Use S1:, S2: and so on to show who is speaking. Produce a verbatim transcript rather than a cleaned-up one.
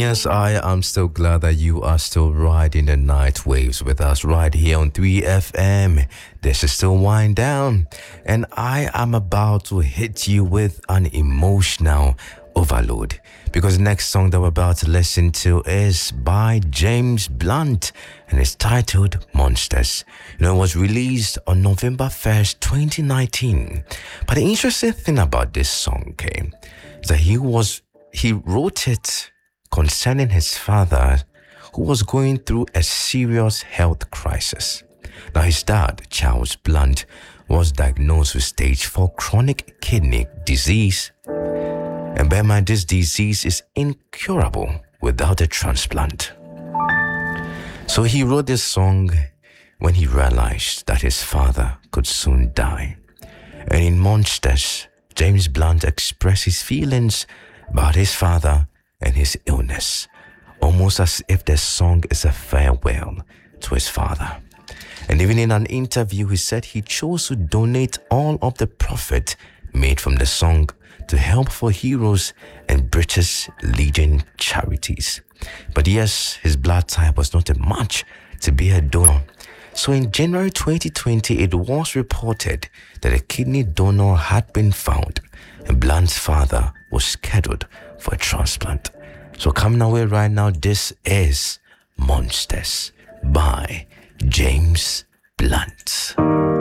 S1: yes, I am still glad that you are still riding the night waves with us right here on three F M. This is still Wind Down, and I am about to hit you with an emotional overload because the next song that we're about to listen to is by James Blunt and it's titled Monsters. You know, it was released on November first, twenty nineteen. But the interesting thing about this song, okay, is that he was he wrote it concerning his father who was going through a serious health crisis. Now his dad, Charles Blunt, was diagnosed with stage four chronic kidney disease. And bear in mind, this disease is incurable without a transplant. So he wrote this song when he realized that his father could soon die. And in Monsters, James Blunt expressed his feelings about his father and his illness, almost as if the song is a farewell to his father. And even in an interview, he said he chose to donate all of the profit made from the song to Help for Heroes and British Legion charities. But yes, his blood type was not a match to be a donor. So in January twenty twenty, it was reported that a kidney donor had been found and Blunt's father was scheduled for a transplant. So coming our way right now, this is Monsters by James Blunt.